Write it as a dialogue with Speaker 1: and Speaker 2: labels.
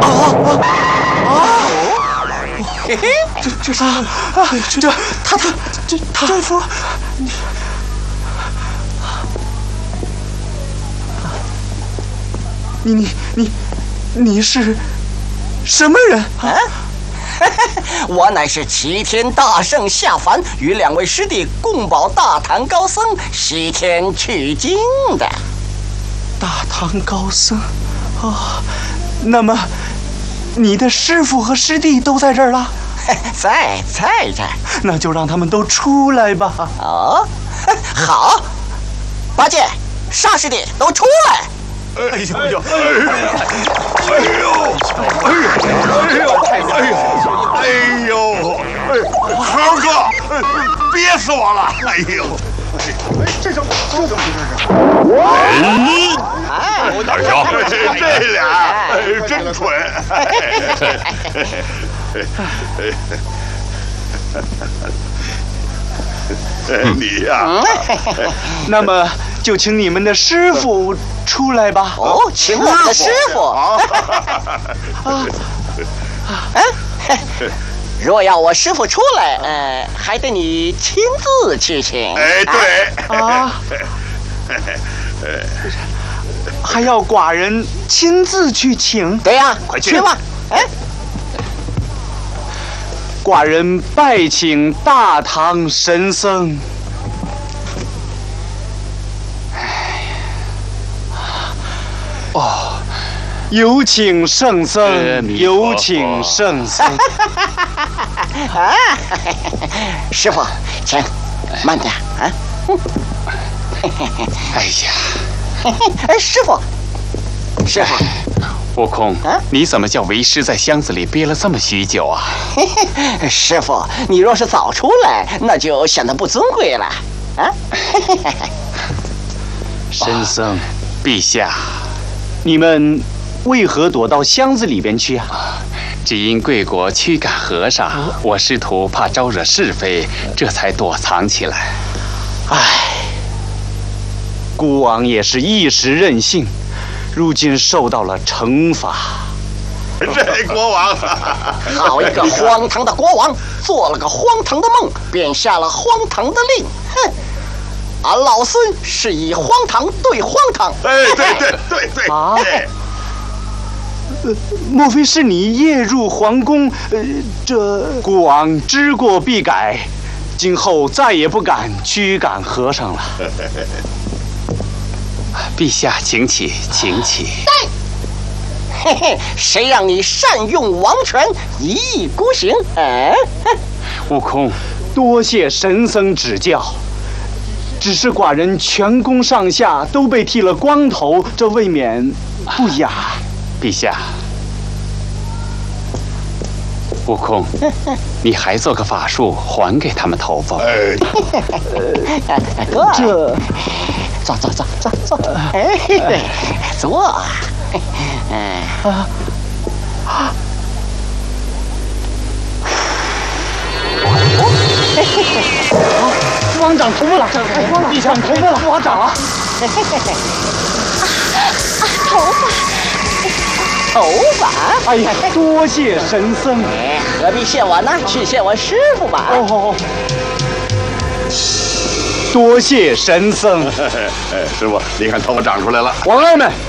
Speaker 1: 嘿嘿，这是他这幅，你是什么人啊？
Speaker 2: 我乃是齐天大圣下凡，与2位师弟共保大唐高僧西天取经的。
Speaker 1: 大唐高僧，那么你的师傅和师弟都在这儿了？
Speaker 2: 在这儿。
Speaker 1: 那就让他们都出来吧。
Speaker 2: 哦，好，八戒、沙师弟都出来。
Speaker 3: 哎呦！猴哥，憋死我了！哎呦！这怎么回事？
Speaker 4: 大师兄，
Speaker 3: 这俩真蠢！你呀，
Speaker 1: 那么就请你们的师傅出来吧。
Speaker 2: 哦，请我们的师傅。若要我师傅出来，还得你亲自去请。
Speaker 3: 哎，对。
Speaker 1: 还要寡人亲自去请？
Speaker 2: 对呀，快去吧。
Speaker 1: 寡人拜请大唐神僧。有请圣僧，有请圣僧。
Speaker 2: 师傅，请慢点啊。
Speaker 4: 哎呀，
Speaker 2: 师傅，
Speaker 4: 悟空，你怎么叫为师在箱子里憋了这么许久啊？
Speaker 2: 师傅，你若是早出来，那就显得不尊贵了啊。
Speaker 1: 神僧，
Speaker 4: 陛下，
Speaker 1: 你们为何躲到箱子里边去啊？
Speaker 4: 只因贵国驱赶和尚，我师徒怕招惹是非，这才躲藏起来。
Speaker 1: 孤王也是一时任性，如今受到了惩罚。
Speaker 3: 这国王，
Speaker 2: 好一个荒唐的国王，做了个荒唐的梦，便下了荒唐的令。哼！俺老孙是以荒唐对荒唐。
Speaker 3: 对。
Speaker 1: 啊！莫非是你夜入皇宫？这孤王知过必改，今后再也不敢驱赶和尚了。
Speaker 4: 陛下，请起，请起。
Speaker 2: 嘿嘿，谁让你善用王权，一意孤行？
Speaker 4: 悟空，
Speaker 1: 多谢神僧指教。只是寡人全宫上下都被剃了光头，这未免不雅。
Speaker 4: 陛下，悟空，你还做个法术还给他们头发。
Speaker 1: 这，
Speaker 2: 坐，坐。
Speaker 1: 王长头发了，地上头发了，王长了。
Speaker 2: 头发。
Speaker 1: 哎呀，多谢神僧。
Speaker 2: 何必谢我呢？去谢我师傅吧。
Speaker 1: 多谢神僧。
Speaker 3: 师傅，你看头发长出来了。
Speaker 1: 王儿们，